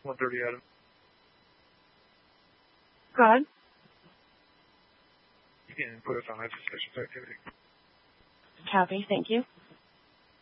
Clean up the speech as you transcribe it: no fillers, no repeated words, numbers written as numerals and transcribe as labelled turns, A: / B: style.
A: 130 Adam.
B: Go ahead.
A: You can put us on that suspicious activity.
B: Copy. Thank you.